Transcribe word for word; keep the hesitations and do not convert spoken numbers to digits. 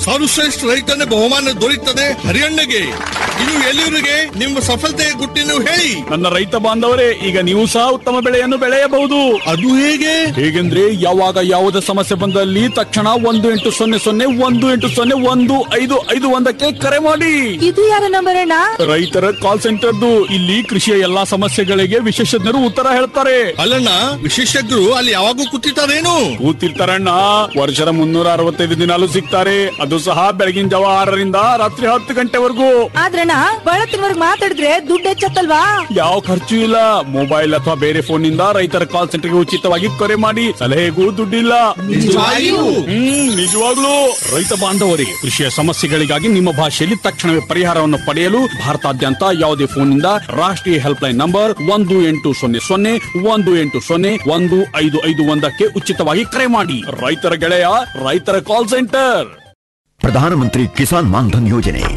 ಸರ್ವಶ್ರೇಷ್ಠ ರೈತನ ಬಹುಮಾನ ದೊರೆಯುತ್ತದೆ ಹರಿಯಣ್ಣಗೆ. ಇದು ಎಲ್ಲಿವರಿಗೆ ನಿಮ್ಮ ಸಫಲತೆಯ ಗುಟ್ಟಿನ ಹೇಳಿ. ನನ್ನ ರೈತ ಬಾಂಧವರೇ, ಈಗ ನೀವು ಸಹ ಉತ್ತಮ ಬೆಳೆಯನ್ನು ಬೆಳೆಯಬಹುದು. ಅದು ಹೇಗೆ? ಹೇಗೆಂದ್ರೆ ಯಾವಾಗ ಯಾವುದೇ ಸಮಸ್ಯೆ ಬಂದಲ್ಲಿ ತಕ್ಷಣ ಒಂದು ಎಂಟು ಸೊನ್ನೆ ಸೊನ್ನೆ ಒಂದು ಎಂಟು ಸೊನ್ನೆ ಒಂದು ಐದು ಐದು ಒಂದಕ್ಕೆ ಕರೆ ಮಾಡಿ. ಇದು ಯಾರ ನಂಬರ್ ಅಣ್ಣ? ರೈತರ ಕಾಲ್ ಸೆಂಟರ್ದು. ಇಲ್ಲಿ ಕೃಷಿಯ ಎಲ್ಲಾ ಸಮಸ್ಯೆಗಳಿಗೆ ವಿಶೇಷಜ್ಞರು ಉತ್ತರ ಹೇಳ್ತಾರೆ. ಅಲ್ಲಣ್ಣ, ವಿಶೇಷಜ್ಞರು ಅಲ್ಲಿ ಯಾವಾಗೂ ಕೂತಿರ್ತಾರೇನು? ಕೂತಿರ್ತಾರಣ್ಣ. ವರ್ಷದ ಮುನ್ನೂರ ಅರವತ್ತೈದು ದಿನಾಲು ಸಿಗ್ತಾರೆ. ಅದು ಸಹ ಬೆಳಗಿನ ಜಾವ ಆರರಿಂದ ರಾತ್ರಿ ಹತ್ತು ಗಂಟೆವರೆಗೂ. ಆದ್ರಣ್ಣ ಬಳತ್ತಿನವರೆಗೆ ಮಾತಾಡಿದ್ರೆ ದುಡ್ಡು ಹೆಚ್ಚತ್ತಲ್ವಾ? ಯಾವ ಖರ್ಚು ಇಲ್ಲ. ಮೊಬೈಲ್ ಅಥವಾ ಬೇರೆ ಫೋನ್ ನಿಂದ ರೈತರ ಕಾಲ್ ಸೆಂಟರ್ಗೆ ಉಚಿತವಾಗಿ ಕರೆ ಮಾಡಿ. ಸಲಹೆಗೂ ದುಡ್ಡಿಲ್ಲ. ಹ್ಮ್ ನಿಜವಾಗ್ಲೂ. ರೈತ ಬಾಂಧವರಿಗೆ ಕೃಷಿಯ ಸಮಸ್ಯೆಗಳಿಗಾಗಿ ನಿಮ್ಮ ಭಾಷೆಯಲ್ಲಿ ತಕ್ಷಣವೇ ಪರಿಹಾರವನ್ನು ಪಡೆಯಲು ಭಾರತಾದ್ಯಂತ ಯಾವುದೇ ಫೋನ್ ನಿಂದ ರಾಷ್ಟ್ರೀಯ ಹೆಲ್ಪ್ ಲೈನ್ ನಂಬರ್ ಒಂದು ಎಂಟು ಸೊನ್ನೆ ಸೊನ್ನೆ ಒಂದು ಎಂಟು ಸೊನ್ನೆ ಒಂದು ಐದು ಐದು ಒಂದಕ್ಕೆ ಉಚಿತವಾಗಿ ಕರೆ ಮಾಡಿ. ರೈತರ ಗೆಳೆಯ ರೈತರ ಕಾಲ್ ಸೆಂಟರ್. ಪ್ರಧಾನಮಂತ್ರಿ ಕಿಸಾನ್ ಮಾನ್ಧನ್ ಯೋಜನೆ